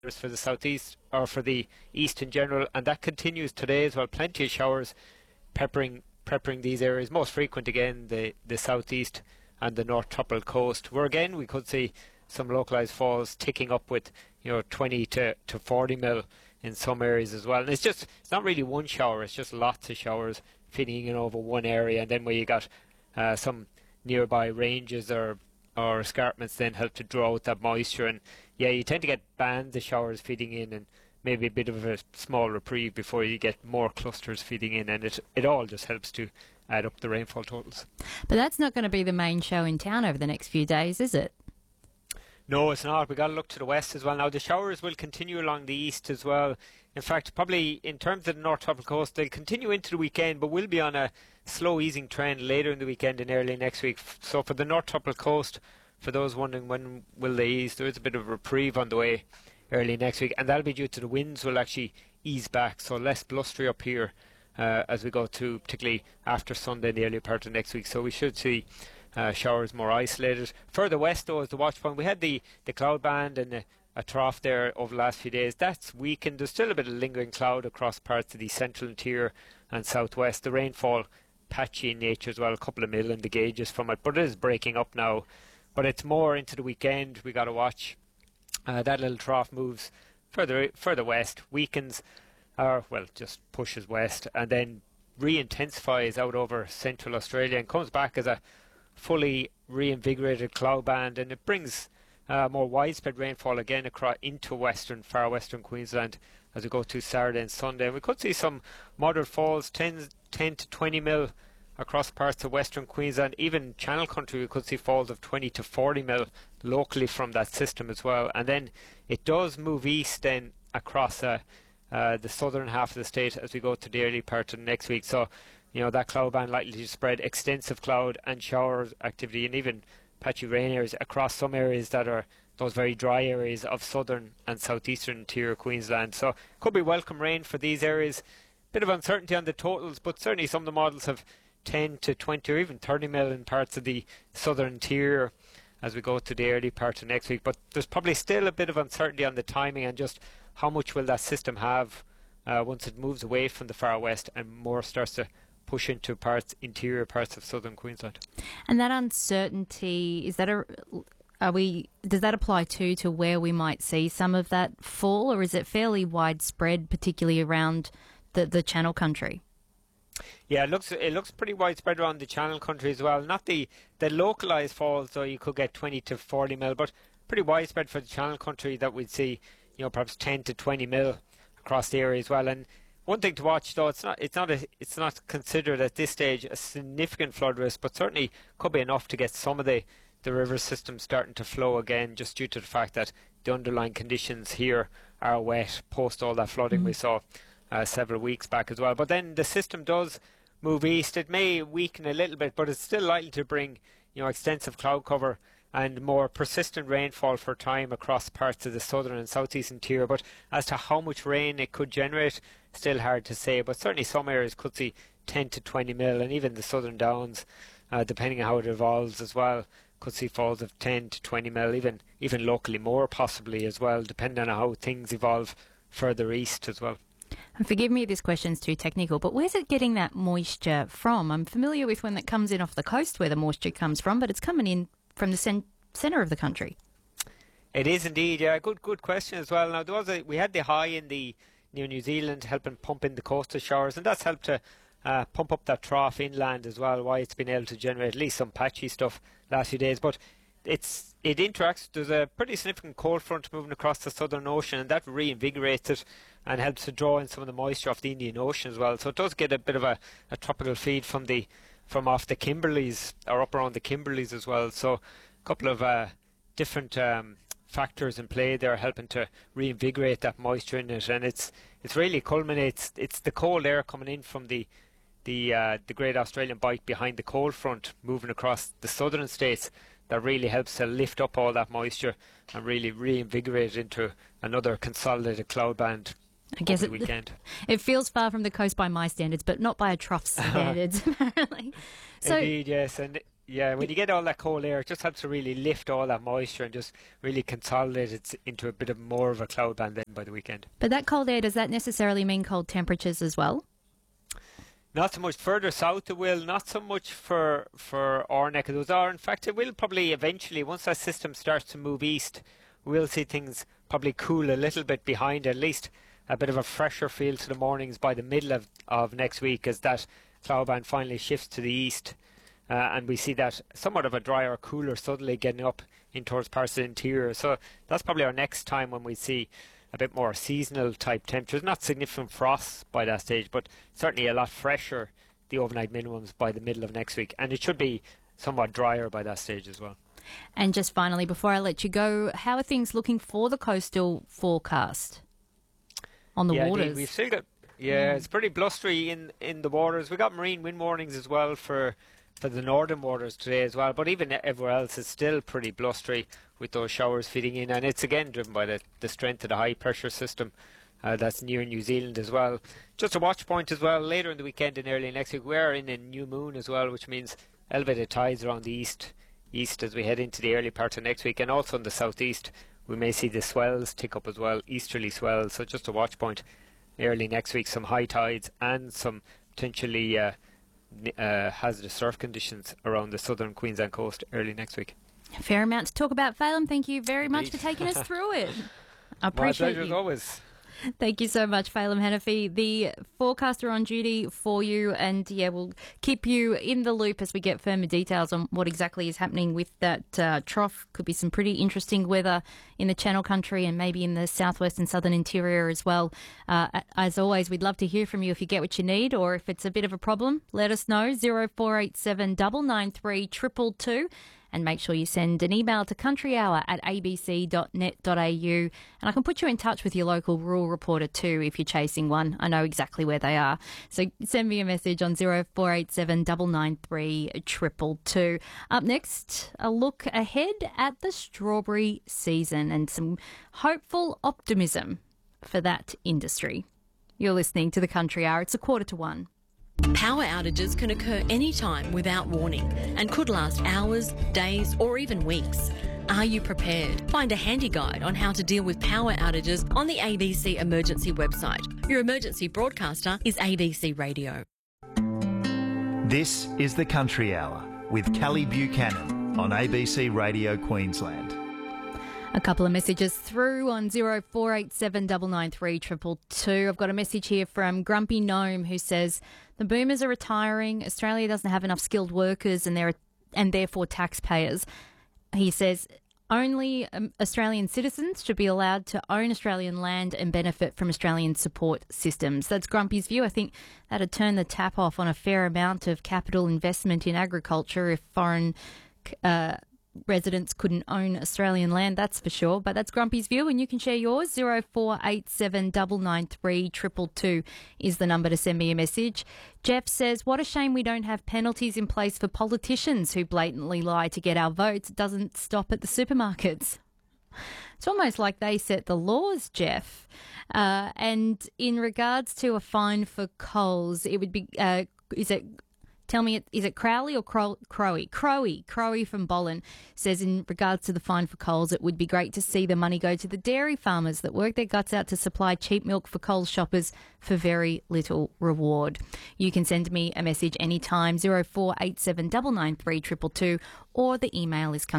for the southeast or for the east in general, and that continues today as well. Plenty of showers peppering these areas. Most frequent again the southeast and the north tropical coast, where again we could see some localised falls ticking up with 20 to 40 mil in some areas as well. And it's not really one shower, it's just lots of showers feeding in over one area, and then where you got some nearby ranges or escarpments then help to draw out that moisture. And yeah, you tend to get bands of showers feeding in and maybe a bit of a small reprieve before you get more clusters feeding in, and it all just helps to add up the rainfall totals. But that's not going to be the main show in town over the next few days, is it? No, it's not. We've got to look to the west as well. Now, the showers will continue along the east as well. In fact, probably in terms of the North Tropical Coast, they'll continue into the weekend, but we'll be on a slow easing trend later in the weekend and early next week. So for the North Tropical Coast, for those wondering when will they ease, there is a bit of a reprieve on the way early next week, and that'll be due to the winds will actually ease back, so less blustery up here as we go to, particularly after Sunday in the early part of next week. So we should see showers more isolated. Further west, though, is the watch point. We had the cloud band and a trough there over the last few days. That's weakened. There's still a bit of lingering cloud across parts of the central interior and southwest. The rainfall patchy in nature as well, a couple of mil in the gauges from it, but it is breaking up now. But it's more into the weekend we got to watch. That little trough moves further west, weakens, or well, just pushes west, and then re-intensifies out over central Australia and comes back as a fully reinvigorated cloud band, and it brings more widespread rainfall again across into far western Queensland as we go to Saturday and Sunday. And we could see some moderate falls, 10 to 20 mil across parts of western Queensland. Even Channel Country we could see falls of 20 to 40 mil locally from that system as well. And then it does move east then across the southern half of the state as we go to the early part of next week. So that cloud band likely to spread extensive cloud and shower activity and even patchy rain areas across some areas that are those very dry areas of southern and southeastern interior Queensland. So could be welcome rain for these areas. Bit of uncertainty on the totals, but certainly some of the models have 10 to 20 or even 30 mil in parts of the southern interior as we go to the early part of next week. But there's probably still a bit of uncertainty on the timing and just how much will that system have once it moves away from the far west and more starts to push into interior parts of southern Queensland. And that uncertainty, does that apply to where we might see some of that fall, or is it fairly widespread, particularly around the Channel Country? Yeah, it looks pretty widespread around the Channel Country as well. Not the localised falls, though you could get 20 to 40 mil, but pretty widespread for the Channel Country that we'd see, perhaps 10 to 20 mil across the area as well. And one thing to watch, though, it's not considered at this stage a significant flood risk, but certainly could be enough to get some of the river system starting to flow again, just due to the fact that the underlying conditions here are wet post all that flooding we saw several weeks back as well. But then the system does move east. It may weaken a little bit, but it's still likely to bring extensive cloud cover and more persistent rainfall for time across parts of the southern and southeast interior. But as to how much rain it could generate, still hard to say. But certainly some areas could see 10 to 20 mil, and even the southern downs, depending on how it evolves as well, could see falls of 10 to 20 mil, even locally more possibly as well, depending on how things evolve further east as well. And forgive me if this question's too technical, but where's it getting that moisture from? I'm familiar with when that comes in off the coast where the moisture comes from, but it's coming in from the centre of the country. It is indeed, yeah. Good question as well. Now, we had the high in the New Zealand helping pump in the coastal showers, and that's helped to pump up that trough inland as well, why it's been able to generate at least some patchy stuff last few days. But it interacts. There's a pretty significant cold front moving across the Southern Ocean, and that reinvigorates it and helps to draw in some of the moisture off the Indian Ocean as well. So it does get a bit of a tropical feed from off the Kimberleys, or up around the Kimberleys as well. So a couple of different factors in play there helping to reinvigorate that moisture in it, and it's really culminates. It's the cold air coming in from the Great Australian Bight behind the cold front moving across the southern states that really helps to lift up all that moisture and really reinvigorate it into another consolidated cloud band. I guess weekend. It feels far from the coast by my standards, but not by a trough's standards, apparently. So, indeed, yes. And Yeah, when you get all that cold air, it just helps to really lift all that moisture and just really consolidate it into a bit of more of a cloud band then by the weekend. But that cold air, does that necessarily mean cold temperatures as well? Not so much further south it will, not so much for our neck of those are. In fact, it will probably eventually, once that system starts to move east, we'll see things probably cool a little bit behind, at least a bit of a fresher feel to the mornings by the middle of next week as that cloud band finally shifts to the east. And we see that somewhat of a drier, cooler suddenly getting up in towards parts of the interior. So that's probably our next time when we see a bit more seasonal type temperatures. Not significant frosts by that stage, but certainly a lot fresher, the overnight minimums by the middle of next week. And it should be somewhat drier by that stage as well. And just finally, before I let you go, how are things looking for the coastal forecast on the waters? Indeed. We've still got, it's pretty blustery in the waters. We got marine wind warnings as well for the northern waters today as well, but even everywhere else is still pretty blustery with those showers feeding in, and it's again driven by the strength of the high pressure system that's near New Zealand as well. Just a watch point as well, later in the weekend and early next week, we're in a new moon as well, which means elevated tides around the east as we head into the early part of next week, and also in the southeast we may see the swells tick up as well, easterly swells, so just a watch point early next week, some high tides and some potentially hazardous surf conditions around the southern Queensland coast early next week. A fair amount to talk about, Phelim. Thank you very much for taking us through it. I appreciate My pleasure as always. Thank you so much, Phelim Hanafi, the forecaster on duty for you. And we'll keep you in the loop as we get firmer details on what exactly is happening with that trough. Could be some pretty interesting weather in the Channel Country and maybe in the southwest and southern interior as well. As always, we'd love to hear from you if you get what you need, or if it's a bit of a problem, let us know. 0487 993 222. And make sure you send an email to countryhour@abc.net.au. And I can put you in touch with your local rural reporter too if you're chasing one. I know exactly where they are. So send me a message on 0487 993 222. Up next, a look ahead at the strawberry season and some hopeful optimism for that industry. You're listening to the Country Hour. It's 1:45. Power outages can occur anytime without warning and could last hours, days or even weeks. Are you prepared? Find a handy guide on how to deal with power outages on the ABC Emergency website. Your emergency broadcaster is ABC Radio. This is the Country Hour with Kelly Buchanan on ABC Radio Queensland. A couple of messages through on 0487 993 222. I've got a message here from Grumpy Gnome who says, the boomers are retiring. Australia doesn't have enough skilled workers and therefore taxpayers. He says, only Australian citizens should be allowed to own Australian land and benefit from Australian support systems. That's Grumpy's view. I think that'd turn the tap off on a fair amount of capital investment in agriculture if foreign residents couldn't own Australian land, that's for sure. But that's Grumpy's view, and you can share yours. 0487 993 222 is the number to send me a message. Jeff says, what a shame we don't have penalties in place for politicians who blatantly lie to get our votes. It doesn't stop at the supermarkets. It's almost like they set the laws, Jeff. And in regards to a fine for Coles, it would be, tell me, is it Crowley or Crowy? Crowy from Bolin says in regards to the fine for Coles, it would be great to see the money go to the dairy farmers that work their guts out to supply cheap milk for Coles shoppers for very little reward. You can send me a message anytime, 0487 993 222, or the email is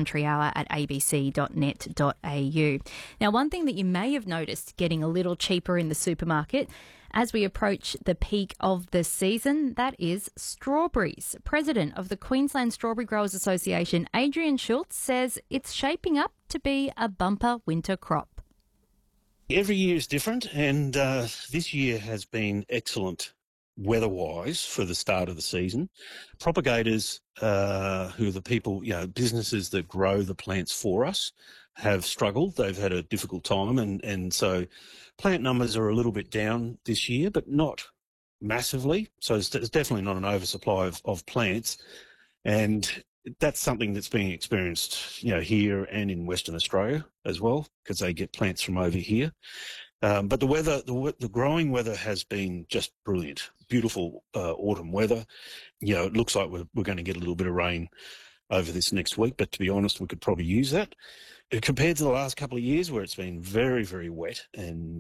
countryhour@abc.net.au. Now, one thing that you may have noticed getting a little cheaper in the supermarket as we approach the peak of the season, that is strawberries. President of the Queensland Strawberry Growers Association, Adrian Schultz, says it's shaping up to be a bumper winter crop. Every year is different, and this year has been excellent weather-wise for the start of the season. Propagators, who are the people, businesses that grow the plants for us, have struggled. They've had a difficult time, and so plant numbers are a little bit down this year, but not massively. So it's definitely not an oversupply of plants, and that's something that's being experienced, here and in Western Australia as well, because they get plants from over here. But the weather, the growing weather has been just brilliant. Beautiful autumn weather. It looks like we're going to get a little bit of rain over this next week, but to be honest, we could probably use that. Compared to the last couple of years where it's been very, very wet and